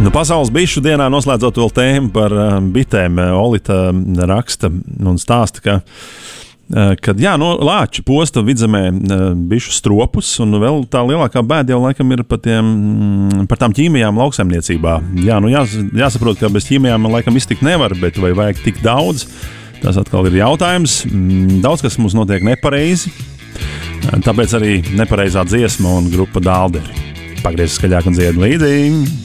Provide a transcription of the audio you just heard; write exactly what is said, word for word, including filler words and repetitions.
Nu, pasaules bišu dienā noslēdzot vēl tēmu par uh, bitēm, Olita raksta un stāsta, ka, uh, kad, jā, no lāči posta vidzemē uh, bišu stropus, un vēl tā lielākā bēda jau laikam ir par, tiem, mm, par tām ķīmijām lauksaimniecībā. Jā, nu jās, jāsaprot, ka bez ķīmijām man laikam iztikt nevar, bet vai vajag tik daudz, tas atkal ir jautājums. Mm, daudz kas mums notiek nepareizi, tāpēc arī nepareizā dziesma un grupa Dālderi. Pagriez skaļāk un dzied līdzi.